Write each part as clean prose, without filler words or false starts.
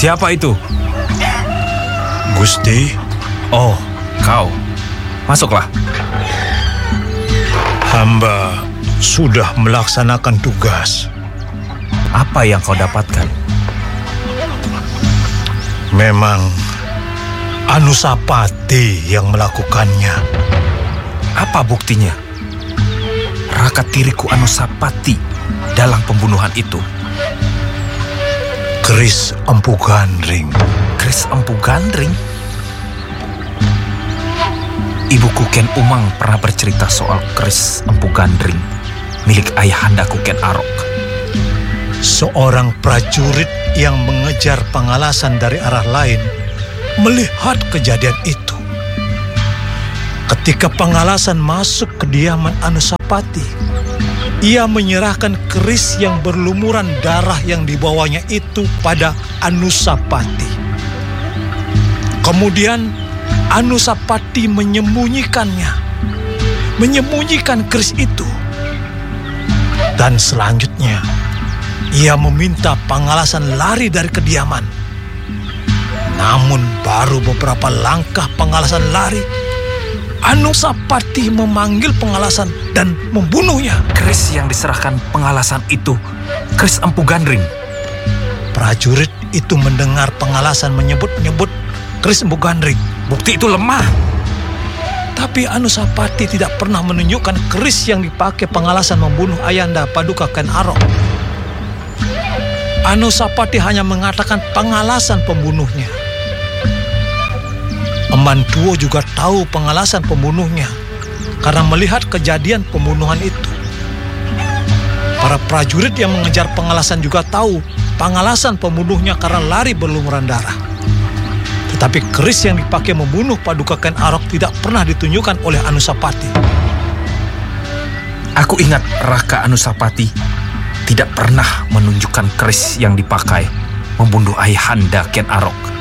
Siapa itu? Gusti. Oh, kau. Masuklah. Hamba sudah melaksanakan tugas. Apa yang kau dapatkan? Memang Anusapati yang melakukannya. Apa buktinya? Raka tiriku Anusapati dalam pembunuhan itu. Keris Empu Gandring. Keris Empu Gandring? Ibuku Ken Umang pernah bercerita soal keris Empu Gandring milik ayahandaku Ken Arok. Seorang prajurit yang mengejar pengalasan dari arah lain melihat kejadian itu. Ketika pengalasan masuk ke kediaman Anusapati, ia menyerahkan keris yang berlumuran darah yang dibawanya itu pada Anusapati. Kemudian Anusapati menyembunyikan keris itu. Dan selanjutnya, ia meminta pengalasan lari dari kediaman. Namun baru beberapa langkah pengalasan lari, Anusapati memanggil pengalasan dan membunuhnya. Keris yang diserahkan pengalasan itu keris Empu Gandring. Prajurit itu mendengar pengalasan menyebut-nyebut keris Empu Gandring. Bukti itu lemah. Tapi Anusapati tidak pernah menunjukkan keris yang dipakai pengalasan membunuh Ayahanda Paduka Ken Arok. Anusapati hanya mengatakan pengalasan pembunuhnya. Emban Tuo juga tahu pengalasan pembunuhnya karena melihat kejadian pembunuhan itu. Para prajurit yang mengejar pengalasan juga tahu pengalasan pembunuhnya karena lari berlumuran darah. Tetapi keris yang dipakai membunuh Paduka Ken Arok tidak pernah ditunjukkan oleh Anusapati. Aku ingat Raka Anusapati tidak pernah menunjukkan keris yang dipakai membunuh Ayahanda Ken Arok.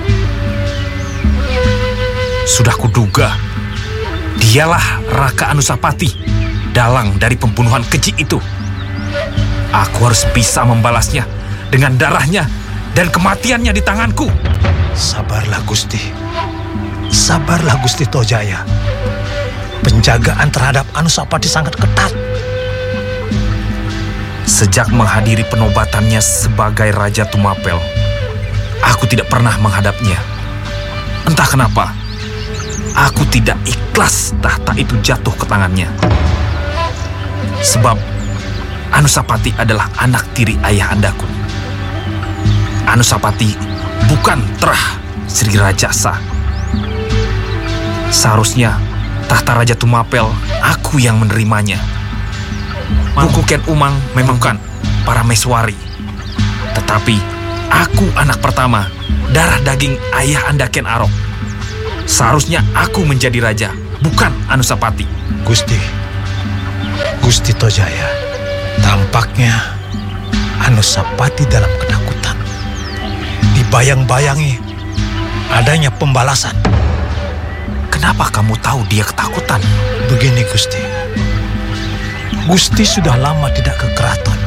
Sudah kuduga, dialah Raka Anusapati, dalang dari pembunuhan keji itu. Aku harus bisa membalasnya dengan darahnya dan kematiannya di tanganku. Sabarlah Gusti. Sabarlah Gusti Tojaya. Penjagaan terhadap Anusapati sangat ketat. Sejak menghadiri penobatannya sebagai Raja Tumapel, aku tidak pernah menghadapnya. Entah kenapa, aku tidak ikhlas tahta itu jatuh ke tangannya. Sebab Anusapati adalah anak tiri ayahandaku. Anusapati bukan terah Sri Rajasa. Seharusnya tahta Raja Tumapel aku yang menerimanya. Buku Ken Umang memang bukan para Meswari. Tetapi aku anak pertama, darah daging Ayahanda Ken Arok. Seharusnya aku menjadi raja, bukan Anusapati. Gusti Tojaya, tampaknya Anusapati dalam ketakutan. Dibayang-bayangi adanya pembalasan. Kenapa kamu tahu dia ketakutan? Begini Gusti. Gusti sudah lama tidak ke keraton.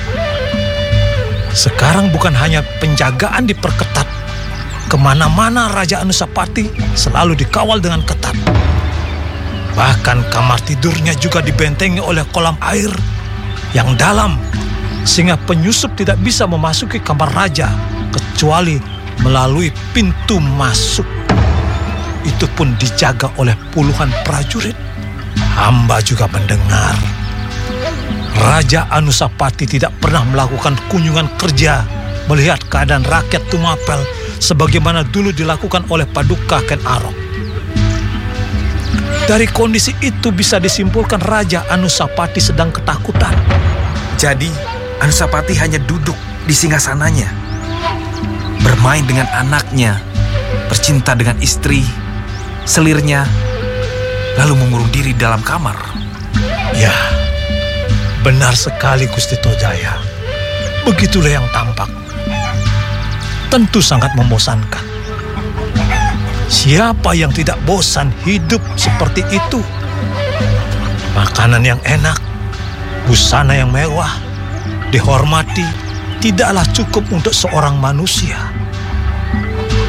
Sekarang bukan hanya penjagaan diperketat. Kemana-mana Raja Anusapati selalu dikawal dengan ketat. Bahkan kamar tidurnya juga dibentengi oleh kolam air yang dalam, sehingga penyusup tidak bisa memasuki kamar raja kecuali melalui pintu masuk. Itu pun dijaga oleh puluhan prajurit. Hamba juga mendengar Raja Anusapati tidak pernah melakukan kunjungan kerja melihat keadaan rakyat Tumapel sebagaimana dulu dilakukan oleh Paduka Ken Arok. Dari kondisi itu bisa disimpulkan Raja Anusapati sedang ketakutan. Jadi Anusapati hanya duduk di singgasananya, bermain dengan anaknya, bercinta dengan istri, selirnya, lalu mengurung diri dalam kamar. Ya, benar sekali Gusti Tojaya. Begitulah yang tampak. Tentu sangat membosankan. Siapa yang tidak bosan hidup seperti itu? Makanan yang enak, busana yang mewah, dihormati, tidaklah cukup untuk seorang manusia.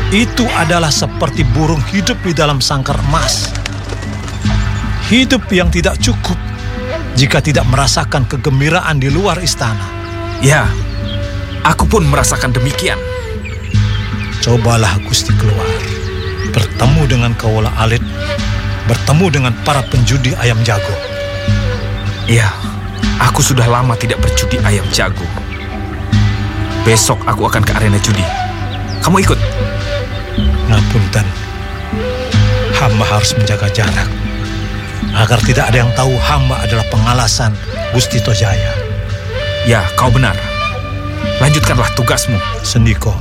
itu adalah seperti burung hidup di dalam sangkar emas. Hidup yang tidak cukup jika tidak merasakan kegembiraan di luar istana. Ya, aku pun merasakan demikian. Cobalah Gusti keluar, bertemu dengan Kawula Alit, bertemu dengan para penjudi ayam jago. Ya, aku sudah lama tidak berjudi ayam jago. Besok aku akan ke arena judi. Kamu ikut? Ngapunten, hamba harus menjaga jarak agar tidak ada yang tahu hamba adalah pengalasan Gusti Tojaya. Ya, kau benar. Lanjutkanlah tugasmu. Sendiko.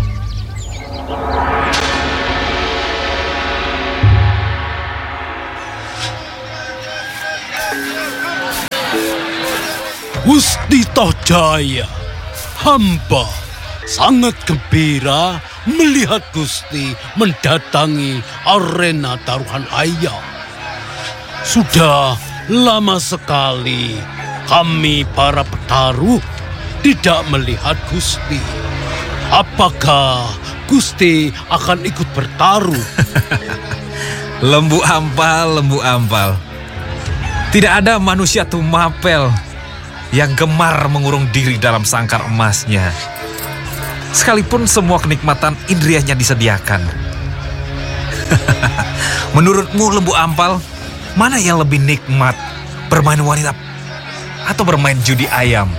Gusti Tojaya, hamba sangat gembira melihat Gusti mendatangi arena taruhan ayam. Sudah lama sekali kami para petaruh tidak melihat Gusti. Apakah Gusti akan ikut bertaruh? Lembu ampal. Tidak ada manusia tumapel yang gemar mengurung diri dalam sangkar emasnya. Sekalipun semua kenikmatan indrianya disediakan. Menurutmu lembu ampal, mana yang lebih nikmat? Bermain wanita atau bermain judi ayam?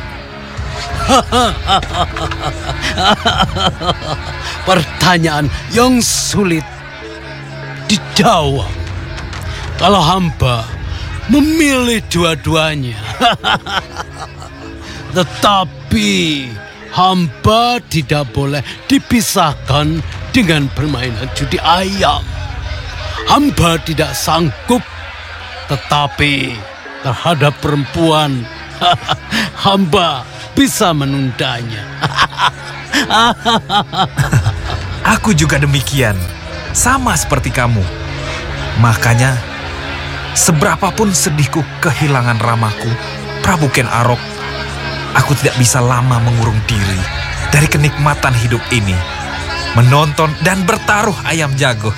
Pertanyaan yang sulit dijawab. Kalau hamba memilih dua-duanya. Tetapi hamba tidak boleh dipisahkan dengan permainan judi ayam. Hamba tidak sanggup, tetapi terhadap perempuan, hamba bisa menundanya. Aku juga demikian, sama seperti kamu. Makanya, seberapapun sedihku kehilangan ramaku, Prabu Ken Arok, aku tidak bisa lama mengurung diri dari kenikmatan hidup ini, menonton dan bertaruh ayam jago.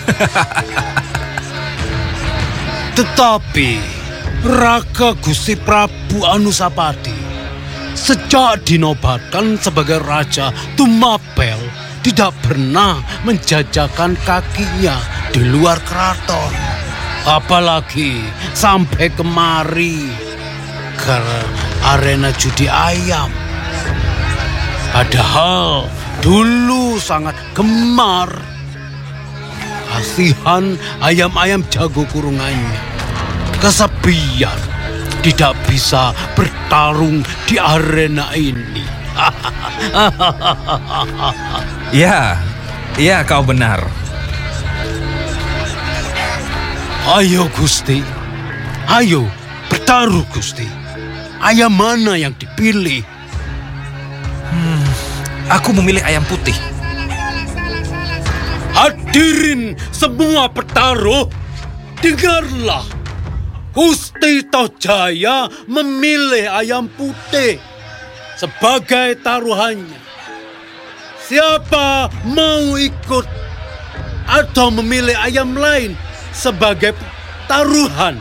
Tetapi Raka Gusti Prabu Anusapati sejak dinobatkan sebagai Raja Tumapel tidak pernah menjajakan kakinya di luar keraton. Apalagi sampai kemari ke arena judi ayam. Padahal dulu sangat gemar. Kasihan ayam-ayam jago kurungannya. Kesepian, tidak bisa bertarung di arena ini. Ya, kau benar. Ayo Gusti, ayo bertaruh Gusti. Ayam mana yang dipilih? Aku memilih ayam putih. Hadirin semua petaruh, dengarlah. Gusti Tojaya memilih ayam putih sebagai taruhannya. Siapa mau ikut atau memilih ayam lain sebagai taruhan?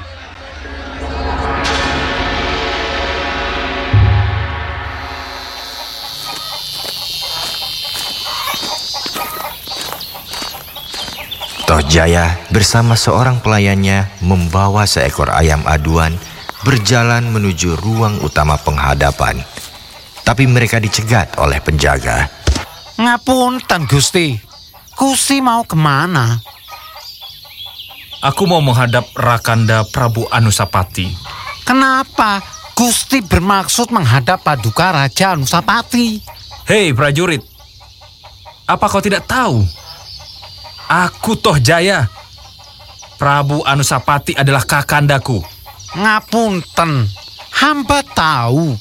Tojaya bersama seorang pelayannya membawa seekor ayam aduan berjalan menuju ruang utama penghadapan. Tapi mereka dicegat oleh penjaga. Ngapunten Gusti, Gusti mau kemana? Aku mau menghadap Rakanda Prabu Anusapati. Kenapa Gusti bermaksud menghadap Paduka Raja Anusapati? Hei prajurit, apa kau tidak tahu? Aku Tojaya. Prabu Anusapati adalah kakandaku. Ngapunten, hamba tahu.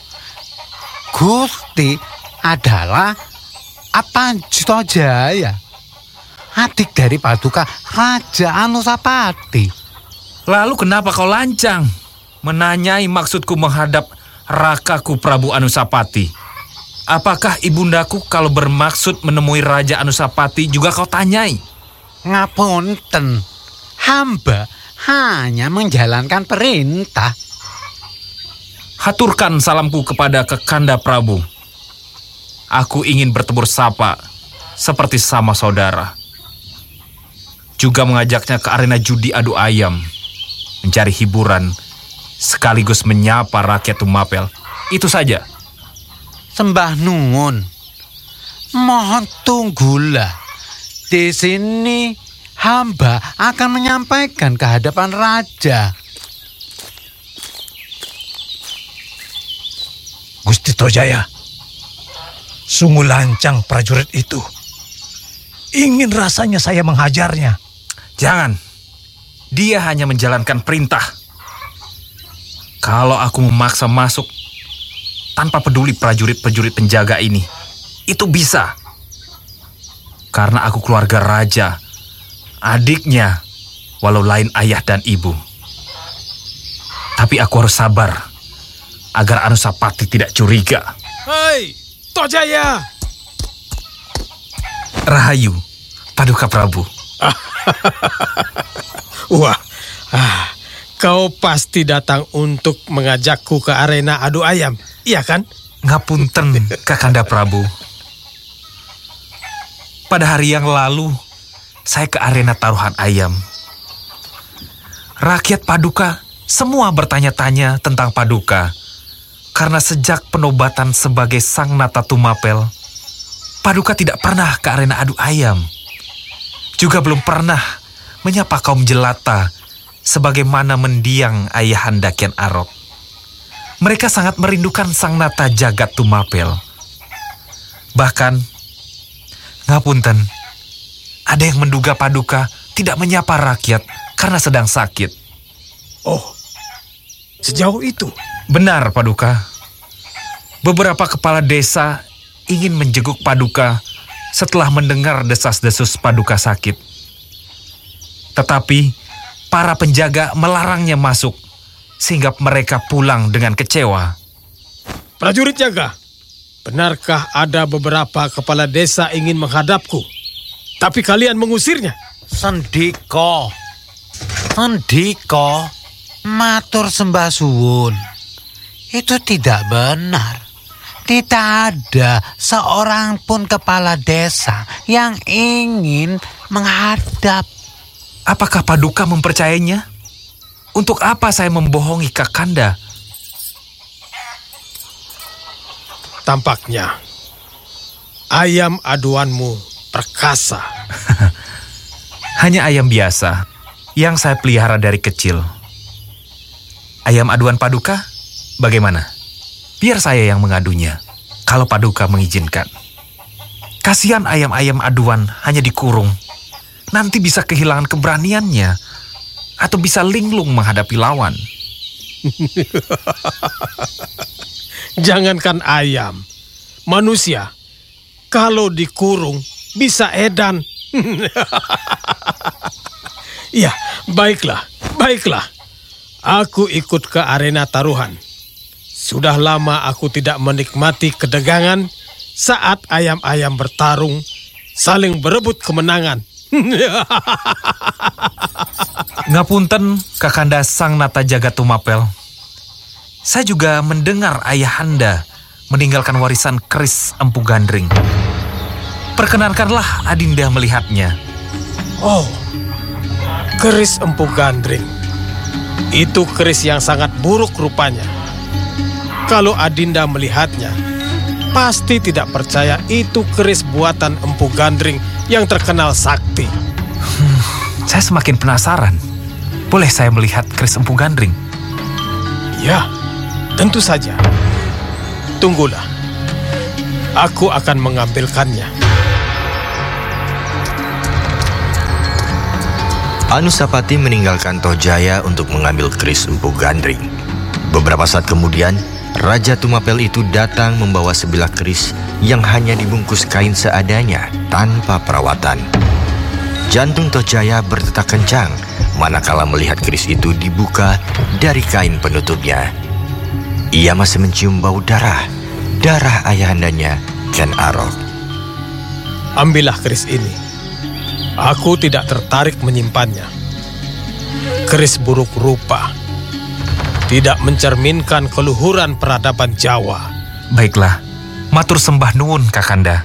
Gusti adalah Apanji Tojaya, adik dari Paduka Raja Anusapati. Lalu kenapa kau lancang menanyai maksudku menghadap Rakaku Prabu Anusapati? Apakah ibundaku kalau bermaksud menemui Raja Anusapati juga kau tanyai? Ngapunten, hamba hanya menjalankan perintah. Haturkan salamku kepada Kakanda Prabu. Aku ingin bertebur sapa seperti sama saudara. Juga mengajaknya ke arena judi adu ayam, mencari hiburan sekaligus menyapa rakyat Tumapel. Itu saja. Sembah nuwun. Mohon tunggulah. Di sini hamba akan menyampaikan ke hadapan raja. Gusti Tojaya, sungguh lancang prajurit itu. Ingin rasanya saya menghajarnya. Jangan. Dia hanya menjalankan perintah. Kalau aku memaksa masuk tanpa peduli prajurit-prajurit penjaga ini, itu bisa. Karena aku keluarga raja, adiknya, walau lain ayah dan ibu. Tapi aku harus sabar agar Anusapati tidak curiga. Hei, Tojaya! Rahayu, Paduka Prabu. Wah, kau pasti datang untuk mengajakku ke arena adu ayam, iya kan? Ngapunten, Kakanda Prabu. Pada hari yang lalu, saya ke arena taruhan ayam. Rakyat Paduka semua bertanya-tanya tentang Paduka. Karena sejak penobatan sebagai Sang Nata Tumapel, Paduka tidak pernah ke arena adu ayam. Juga belum pernah menyapa kaum jelata sebagaimana mendiang ayahanda Kian Arok. Mereka sangat merindukan Sang Nata Jagat Tumapel. Bahkan, ngapunten, ada yang menduga Paduka tidak menyapa rakyat karena sedang sakit. Oh, sejauh itu? Benar, Paduka. Beberapa kepala desa ingin menjenguk Paduka setelah mendengar desas-desus Paduka sakit. Tetapi para penjaga melarangnya masuk, sehingga mereka pulang dengan kecewa. Prajurit jaga, benarkah ada beberapa kepala desa ingin menghadapku, tapi kalian mengusirnya? Sendika, matur sembah suwun. Itu tidak benar. Tidak ada seorang pun kepala desa yang ingin menghadap. Apakah Paduka mempercayainya? Untuk apa saya membohongi Kakanda? Tampaknya ayam aduanmu perkasa. Hanya ayam biasa yang saya pelihara dari kecil. Ayam aduan Paduka, bagaimana? Biar saya yang mengadunya, kalau Paduka mengizinkan. Kasihan ayam-ayam aduan hanya dikurung. Nanti bisa kehilangan keberaniannya, atau bisa linglung menghadapi lawan. Jangankan ayam, manusia, kalau dikurung bisa edan. Ya, baiklah. Aku ikut ke arena taruhan. Sudah lama aku tidak menikmati kedegangan saat ayam-ayam bertarung, saling berebut kemenangan. Ngapunten, Kakanda Sang Nata Jagat Tumapel. Saya juga mendengar ayahanda meninggalkan warisan keris Empu Gandring. Perkenankanlah Adinda melihatnya. Oh, keris Empu Gandring. Itu keris yang sangat buruk rupanya. Kalau Adinda melihatnya, pasti tidak percaya itu keris buatan Empu Gandring yang terkenal sakti. Saya semakin penasaran. Boleh saya melihat keris Empu Gandring? Ya, tentu saja. Tunggulah. Aku akan mengambilkannya. Anusapati meninggalkan Tojaya untuk mengambil keris Empu Gandring. Beberapa saat kemudian, Raja Tumapel itu datang membawa sebilah keris yang hanya dibungkus kain seadanya tanpa perawatan. Jantung Tojaya berdetak kencang manakala melihat keris itu dibuka dari kain penutupnya. Ia masih mencium bau darah darah ayahandanya, Ken Arok. Ambillah keris ini. Aku tidak tertarik menyimpannya. Keris buruk rupa, tidak mencerminkan keluhuran peradaban Jawa. Baiklah, matur sembah nuwun Kakanda.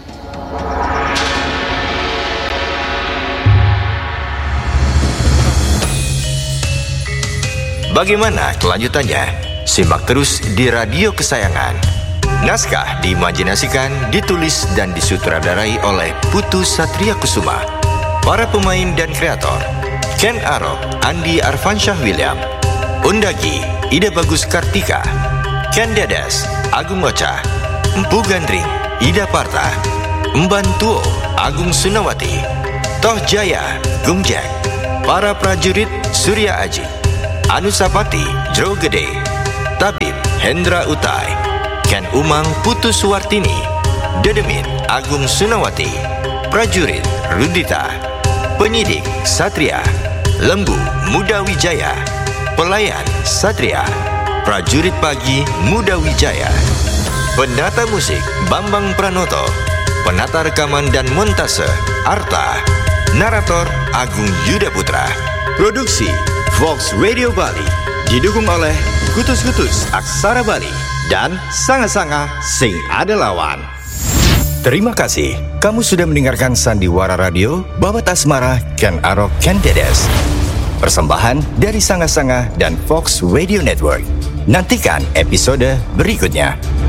Bagaimana kelanjutannya? Simak terus di radio kesayangan. Naskah diimajinasikan, ditulis dan disutradarai oleh Putu Satria Kusuma. Para pemain dan kreator: Ken Arok, Andi Arfansyah William. Undagi, Ida Bagus Kartika. Ken Dedes, Agung Ocha. Empu Gandring, Ida Parta. Emban Tuo, Agung Sunawati. Toh Jaya, Gung Jack. Para prajurit: Surya Aji, Anusapati, Jro Gede. Tabib, Hendra Utai. Ken Umang, Putu Suwartini. Dedemit, Agung Sunawati. Prajurit, Rudita. Penyidik, Satria. Lembu, Muda Wijaya. Pelayan, Satria. Prajurit Pagi, Muda Wijaya. Penata musik, Bambang Pranoto. Penata rekaman dan montase, Arta. Narator, Agung Yuda Putra. Produksi, Vox Radio Bali. Didukung oleh Kutus-Kutus Aksara Bali dan Sanga-Sanga Sing Ada Lawan. Terima kasih. Kamu sudah mendengarkan Sandiwara Radio Babat Asmara Ken Arok Ken Dedes. Persembahan dari Sanga-Sanga dan Vox Radio Network. Nantikan episode berikutnya.